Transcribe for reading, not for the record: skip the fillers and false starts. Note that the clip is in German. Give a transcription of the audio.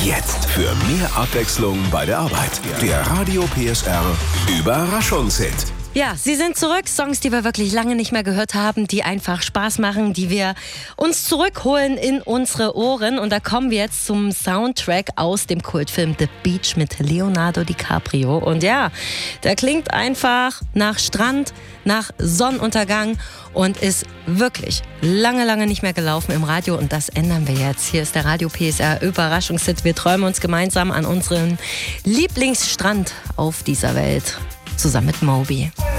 Jetzt für mehr Abwechslung bei der Arbeit. Der Radio PSR Überraschungshit. Ja, sie sind zurück. Songs, die wir wirklich lange nicht mehr gehört haben, die einfach Spaß machen, die wir uns zurückholen in unsere Ohren. Und da kommen wir jetzt zum Soundtrack aus dem Kultfilm The Beach mit Leonardo DiCaprio. Und ja, der klingt einfach nach Strand, nach Sonnenuntergang und ist wirklich lange, lange nicht mehr gelaufen im Radio. Und das ändern wir jetzt. Hier ist der Radio PSR Überraschungshit. Wir träumen uns gemeinsam an unseren Lieblingsstrand auf dieser Welt. Zusammen mit Moby.